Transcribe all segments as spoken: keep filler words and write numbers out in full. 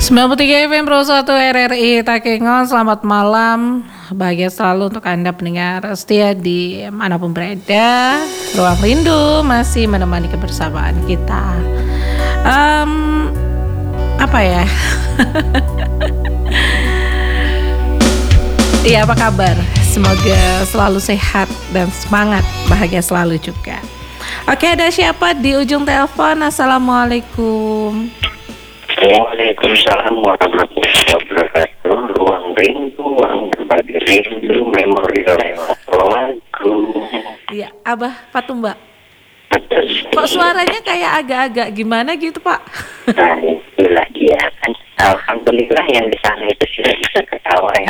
sembilan puluh tiga F M Pro satu R R I Takengon. Selamat malam, bahagia selalu untuk Anda pendengar setia di manapun berada. Ruang Rindu masih menemani kebersamaan kita. um, Apa ya? Iya, apa kabar? Semoga selalu sehat dan semangat, bahagia selalu juga. Oke, ada siapa di ujung telepon? Assalamualaikum. Waalaikumsalam warahmatullahi wabarakatuh. Ruang rindu, ruang berbagi rindu, memori lewat lagu. Iya, Abah Patumba. Kok suaranya kayak agak-agak gimana gitu, Pak? Nah, itulah dia kan. Alhamdulillah yang di sana itu sudah bisa ketawa ya.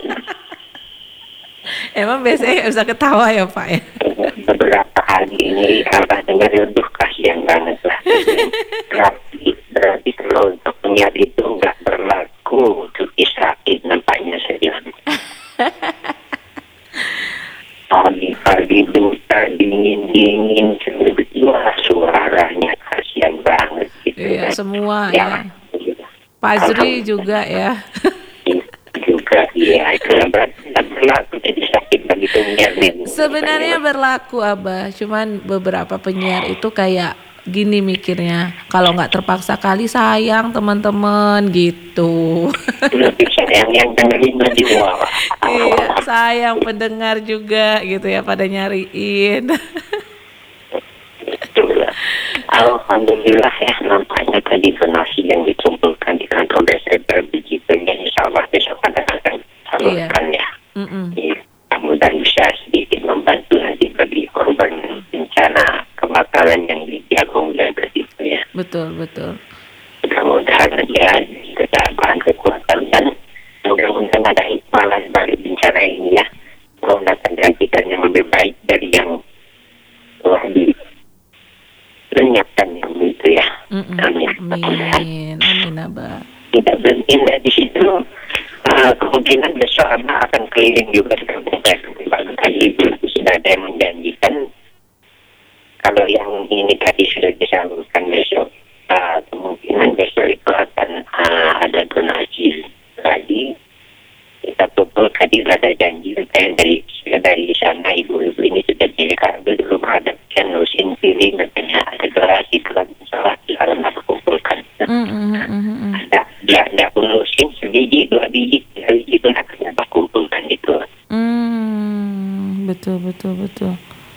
Emang biasanya nggak bisa ketawa ya, Pak ya? Beberapa hari ini Abah dengar itu kasihan banget lah. Berarti, berarti kalau untuk penyiar itu nggak berlaku untuk sakit nampaknya saya bilang. Pagi-pagi buta dingin-dingin wah suaranya kasihan banget gitu. Iya, kan. semua Ya, ya. Fajri juga ya. juga ya itu berarti nggak berlaku jadi sakit bagi penyiar nih. Sebenarnya berlaku, Abah. Cuman beberapa penyiar itu kayak gini mikirnya, kalau nggak terpaksa kali sayang teman-teman gitu. Lebih sayang yang dengerin di bawah. Iya, sayang pendengar juga gitu ya, pada nyariin. Alhamdulillah ya, nampaknya tadi donasi yang dikumpulkan di kantor desa begitu ya, insya Allah besok ada akan salurkan ya. Mm-mm. Ya, mudah-mudahan bisa sedikit membantu nanti bagi korban bencana kebakaran yang di Jagung dan begitu ya. Betul, betul. Mudah-mudahan ya ketabahan kekuatan dan mudah-mudahan ada hikmah lah dari bencana ini ya. Allah akan gantikan yang lebih baik dari yang telah dilenyapkan yang itu ya. Mm-mm. Amin. Amin, amin, Abah. Tidak berhenti di situ. Uh, kemungkinan besok Abah akan keliling juga di kampung Baru tadi itu sudah ada yang menjanjikan kalau yang ini tadi sudah disalurkan besok, uh, kemungkinan besok itu akan uh, ada donasi lagi. Kita tutup tadi ada janji saya dari dari sana ibu-ibu ini sudah diambil di rumah ada nusin piring katanya ada donasi kalau salah sekarang aku kumpulkan. Mm-mm. Ada ya ada nusin sebiji dua biji tiga biji itu akan aku kumpulkan itu. Hmm, betul, betul, betul.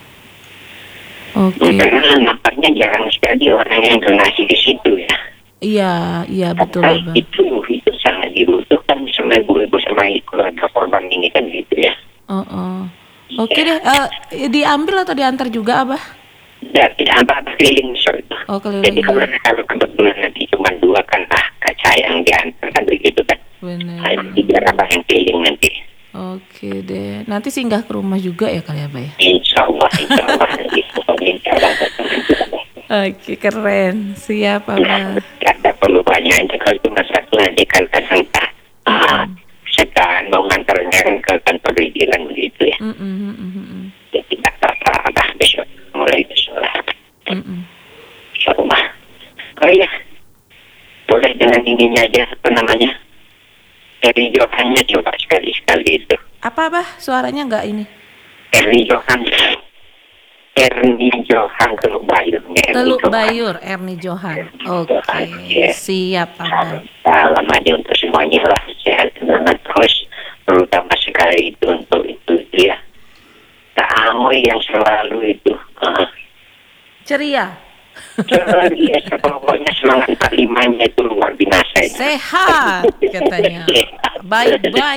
Oke. Karena nampaknya jarang sekali orang yang donasi di situ ya. Iya, iya betul, Nah, Abah. itu itu sangat dibutuhkan sama ibu-ibu sama keluarga korban ini kan gitu ya. Oh, oh. Oke deh, eh, diambil atau diantar juga, Abah? Dan tidak apa keliling so itu. Oh, Jadi keliling. kalau kalau kebetulan nanti cuma dua kan ah kaca yang diantar kan begitu kan. Nah, Benar. tiga apa yang keliling nanti. Oke deh. Nanti singgah ke rumah juga ya kali, Abah ya? Insya Allah, insya Allah nanti pemerintah akan Oke, keren. Siap, Abah. tidak perlu banyak itu kalau cuma satu nanti kan kadang tak ah, sekarang mau ngantarnya kan ke kantor perizinan begitu ya. Mm-mm, mm-mm, mm-mm. Jadi tidak apa-apa abah besok mulai besok lah. Mm-mm. Insya Allah. Oh iya, boleh dengan ininya aja apa namanya? Eri Johannya coba sekali-sekali itu. Apa, Abah? Suaranya nggak ini? Eri Johan. Erni Johan Teluk Bayur. Teluk Bayur, Erni Johan. Oke, siap, Abah. Salam aja untuk semuanya lah. Sehat semangat terus. Terutama sekali itu untuk itu, itu ya. Kamu yang selalu itu. Uh, Ceria. selalu ya, pokoknya semangat kalimanya itu luar biasa. Sehat katanya. Baik-baik.